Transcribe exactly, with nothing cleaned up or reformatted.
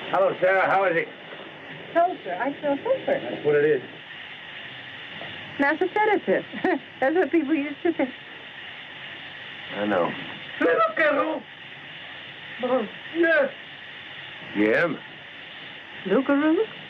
Hello, Sarah. How is it? Sulfur. I smell sulfur. That's what it is. That's a sedative. That's what people used to say. I know. Look at him. Oh, yes. Jim? Lucaroo?